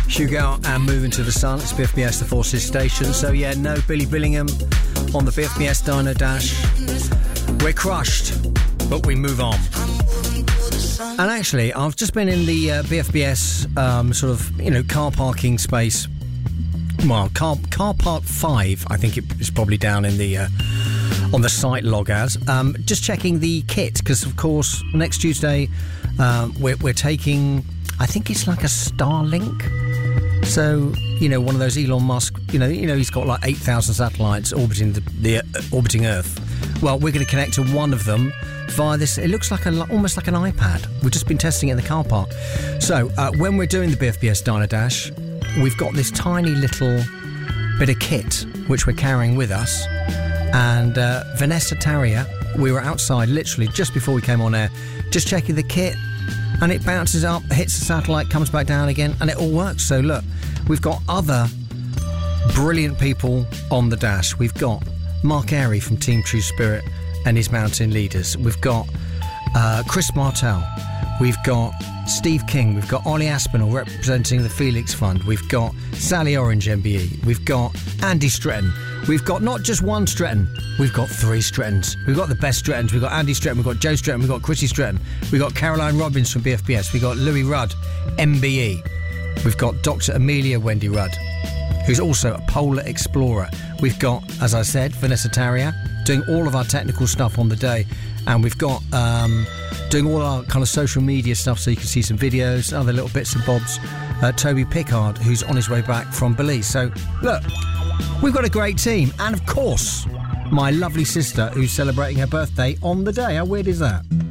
Should go out and move into the sun. It's BFBS, the Forces station. So yeah, no Billy Billingham on the BFBS Diner Dash. We're crushed, but we move on. And actually, I've just been in the BFBS sort of, car parking space. Well, car park 5, I think it's probably down in the on the site log as. Just checking the kit, because of course next Tuesday we're taking, I think it's like a Starlink. So, one of those Elon Musk, he's got like 8,000 satellites orbiting orbiting Earth. Well, we're going to connect to one of them via this. It looks like almost like an iPad. We've just been testing it in the car park. So, when we're doing the BFBS Diner Dash, we've got this tiny little bit of kit which we're carrying with us. And Vanessa Tarrier, we were outside literally just before we came on air, just checking the kit. And it bounces up, hits the satellite, comes back down again, and it all works. So look, we've got other brilliant people on the dash. We've got Mark Airy from Team True Spirit and his Mountain Leaders. We've got Chris Martell. We've got Steve King. We've got Ollie Aspinall representing the Felix Fund. We've got Sally Orange MBE. We've got Andy Stretton. We've got not just one Stretton, we've got 3 Strettons. We've got the best Strettons. We've got Andy Stretton, we've got Joe Stretton, we've got Chrissy Stretton, we've got Caroline Robbins from BFBS, we've got Louis Rudd, MBE. We've got Dr. Amelia Wendy Rudd, who's also a polar explorer. We've got, as I said, Vanessa Tarrier doing all of our technical stuff on the day. And we've got doing all our kind of social media stuff, so you can see some videos, other little bits and bobs. Toby Pickard, who's on his way back from Belize. So, look, we've got a great team. And, of course, my lovely sister, who's celebrating her birthday on the day. How weird is that?